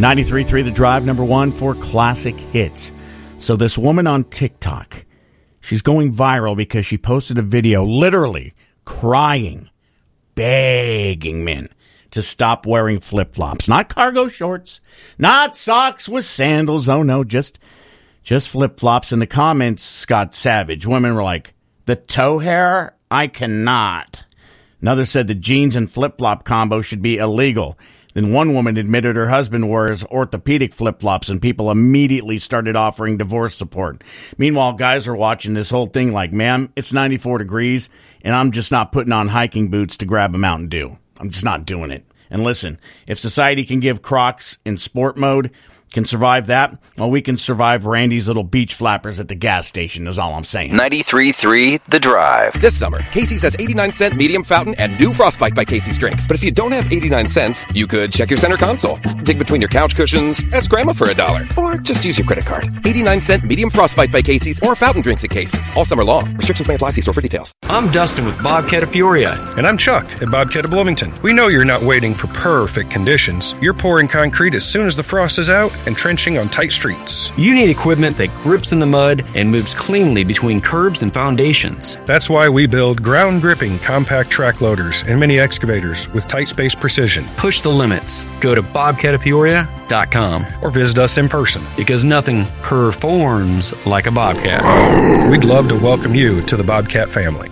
93.3 The Drive, number one for classic hits. So this woman on TikTok, she's going viral because she posted a video literally crying, begging men to stop wearing flip-flops. Not cargo shorts, not socks with sandals. Oh, no, just flip-flops. And the comments got savage. Women were like, the toe hair? I cannot. Another said the jeans and flip-flop combo should be illegal. Then one woman admitted her husband wears orthopedic flip-flops, and people immediately started offering divorce support. Meanwhile, guys are watching this whole thing like, ma'am, it's 94 degrees, and I'm just not putting on hiking boots to grab a Mountain Dew. I'm just not doing it. And listen, if society can give Crocs in sport mode, can survive that, well, we can survive Randy's little beach flappers at the gas station, is all I'm saying. 93.3 The Drive. This summer, Casey's has 89-cent medium fountain and new Frostbite by Casey's drinks. But if you don't have 89 cents, you could check your center console, dig between your couch cushions, ask Grandma for $1, or just use your credit card. 89-cent medium Frostbite by Casey's or fountain drinks at Casey's all summer long. Restrictions may apply. See store for details. I'm Dustin with Bobcat of Peoria. And I'm Chuck at Bobcat of Bloomington. We know you're not waiting for perfect conditions. You're pouring concrete as soon as the frost is out and trenching on tight streets. You need equipment that grips in the mud and moves cleanly between curbs and foundations. That's why we build ground-gripping compact track loaders and mini excavators with tight space precision. Push the limits. Go to bobcatofpeoria.com or visit us in person. Because nothing performs like a Bobcat. We'd love to welcome you to the Bobcat family.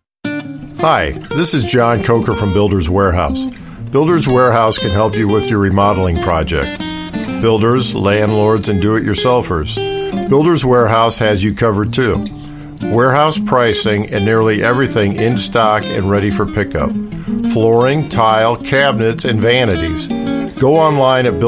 Hi, this is John Coker from Builders Warehouse. Builders Warehouse can help you with your remodeling project. Builders, landlords, and do-it-yourselfers. Builders Warehouse has you covered too. Warehouse pricing and nearly everything in stock and ready for pickup. Flooring, tile, cabinets, and vanities. Go online at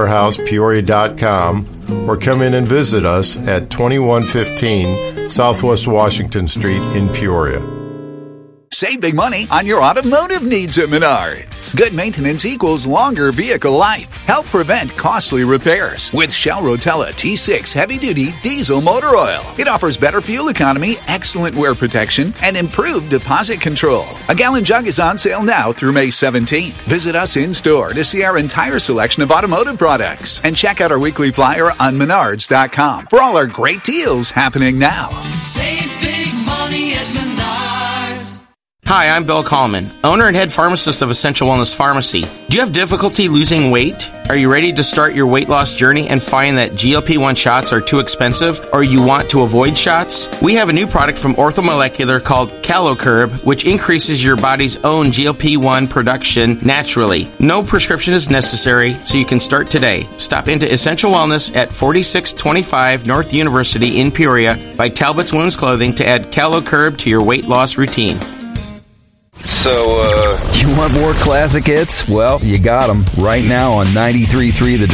builderswarehousepeoria.com or come in and visit us at 2115 Southwest Washington Street in Peoria. Save big money on your automotive needs at Menards. Good maintenance equals longer vehicle life. Help prevent costly repairs with Shell Rotella T6 heavy-duty diesel motor oil. It offers better fuel economy, excellent wear protection, and improved deposit control. A gallon jug is on sale now through May 17th. Visit us in-store to see our entire selection of automotive products. And check out our weekly flyer on Menards.com for all our great deals happening now. Save big money at Menards. Hi, I'm Bill Kallman, owner and head pharmacist of Essential Wellness Pharmacy. Do you have difficulty losing weight? Are you ready to start your weight loss journey and find that GLP-1 shots are too expensive, or you want to avoid shots? We have a new product from Orthomolecular called CaloCurb, which increases your body's own GLP-1 production naturally. No prescription is necessary, so you can start today. Stop into Essential Wellness at 4625 North University in Peoria by Talbot's Women's Clothing to add CaloCurb to your weight loss routine. So, you want more classic hits? Well, you got them right now on 93.3 The